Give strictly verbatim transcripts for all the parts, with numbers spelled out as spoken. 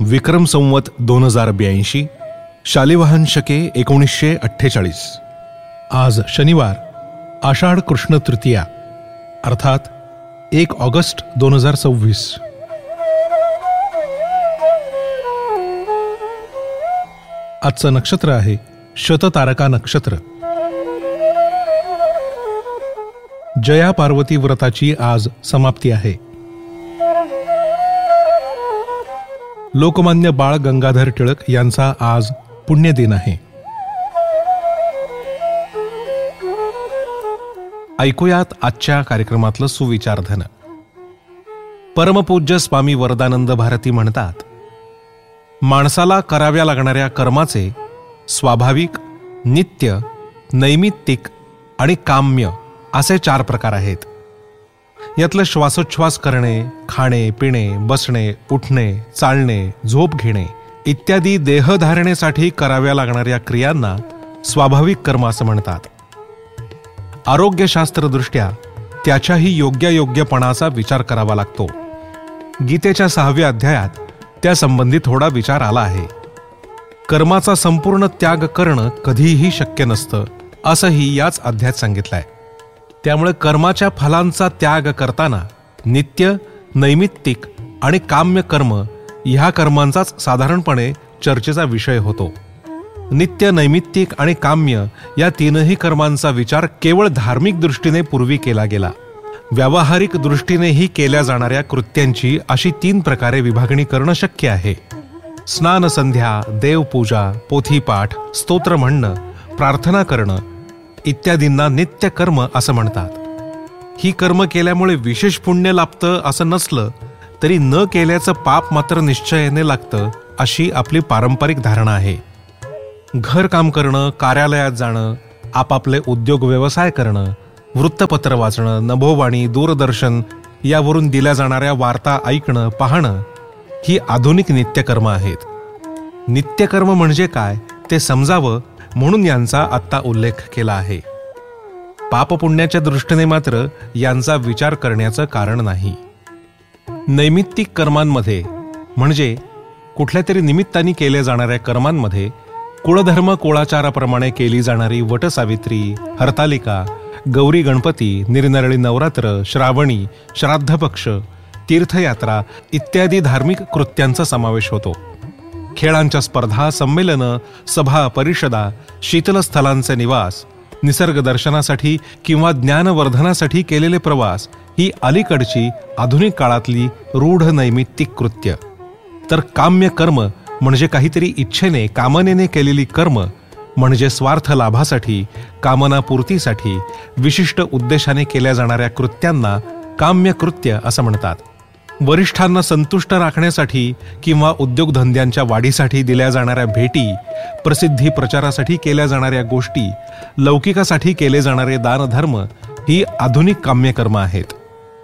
विक्रम संवत दोन हजार ब्याऐंशी, शालिवाहन शके एकोणीसशे अठ्ठेचाळीस. आज शनिवार, आषाढ कृष्ण तृतीया, अर्थात एक ऑगस्ट दोन हजार सव्वीस. आजचं नक्षत्र आहे शततारका नक्षत्र. जया पार्वती व्रताची आज समाप्ती आहे. लोकमान्य बाळ गंगाधर टिळक यांचा आज पुण्यदिन आहे. ऐकूयात आजच्या कार्यक्रमातलं सुविचारधन. परमपूज्य स्वामी वरदानंद भारती म्हणतात, माणसाला कराव्या लागणाऱ्या कर्माचे स्वाभाविक, नित्य, नैमित्तिक आणि काम्य असे चार प्रकार आहेत. यातलं श्वासोच्छ्वास करणे, खाणे, पिणे, बसणे, उठणे, चालणे, झोप घेणे इत्यादी देहधारणेसाठी कराव्या लागणाऱ्या क्रियांना स्वाभाविक कर्म असं म्हणतात. आरोग्यशास्त्रदृष्ट्या त्याच्याही योग्यायोग्यपणाचा विचार करावा लागतो. गीतेच्या सहाव्या अध्यायात त्यासंबंधी थोडा विचार आला आहे. कर्माचा संपूर्ण त्याग करणं कधीही शक्य नसतं असंही याच अध्यायात सांगितलंय. त्यामुळे कर्माच्या फलांचा त्याग करताना नित्य, नैमित्तिक आणि काम्य कर्म ह्या कर्मांचाच साधारणपणे चर्चेचा विषय होतो. नित्य, नैमित्तिक आणि काम्य या तीनही कर्मांचा विचार केवळ धार्मिक दृष्टीने पूर्वी केला गेला. व्यावहारिक दृष्टीनेही केल्या जाणाऱ्या कृत्यांची अशी तीन प्रकारे विभागणी करणं शक्य आहे. स्नान, संध्या, देवपूजा, पोथीपाठ, स्तोत्र म्हणणं, प्रार्थना करणं इत्यादींना नित्य कर्म असं म्हणतात. ही कर्म केल्यामुळे विशेष पुण्य लाभतं असं नसलं तरी न केल्याचं पाप मात्र निश्चयाने लागतं अशी आपली पारंपरिक धारणा आहे. घर काम करणं, कार्यालयात जाणं, आपापले उद्योग व्यवसाय करणं, वृत्तपत्र वाचणं, नभोवाणी, दूरदर्शन यावरून दिल्या जाणाऱ्या वार्ता ऐकणं, पाहणं ही आधुनिक नित्यकर्म आहेत. नित्यकर्म म्हणजे काय ते समजावं म्हणून यांचा आत्ता उल्लेख केला आहे. पापपुण्याच्या दृष्टीने मात्र यांचा विचार करण्याचं कारण नाही. नैमित्तिक कर्मांमध्ये म्हणजे कुठल्या तरी निमित्ताने केल्या जाणाऱ्या कर्मांमध्ये कुळधर्म कुळाचाराप्रमाणे केली जाणारी वटसावित्री, हरतालिका, गौरी गणपती, निरनरळी नवरात्र, श्रावणी, श्राद्धपक्ष, तीर्थयात्रा इत्यादी धार्मिक कृत्यांचा समावेश होतो. खेळांच्या स्पर्धा, संमेलनं, सभा, परिषदा, शीतलस्थलांचे निवास, निसर्ग दर्शनासाठी किंवा ज्ञानवर्धनासाठी केलेले प्रवास ही अलीकडची आधुनिक काळातली रूढ नैमित्तिक कृत्य. तर काम्य कर्म म्हणजे काहीतरी इच्छेने, कामनेने केलेली कर्म म्हणजे स्वार्थ लाभासाठी, कामनापूर्तीसाठी, विशिष्ट उद्देशाने केल्या जाणाऱ्या कृत्यांना काम्य कृत्य असं म्हणतात. वरिष्ठांना संतुष्ट राखण्यासाठी किंवा उद्योगधंद्यांच्या वाढीसाठी दिल्या जाणाऱ्या भेटी, प्रसिद्धी प्रचारासाठी केल्या जाणाऱ्या गोष्टी, लौकिकासाठी केले जाणारे दानधर्म ही आधुनिक काम्यकर्म आहेत.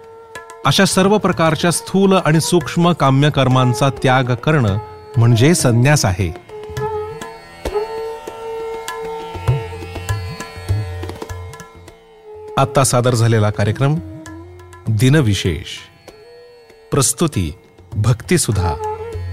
अशा सर्व प्रकारच्या स्थूल आणि सूक्ष्म काम्यकर्मांचा त्याग करणं म्हणजे संन्यास आहे. आता सादर झालेला कार्यक्रम दिनविशेष. प्रस्तुती भक्तिसुधा.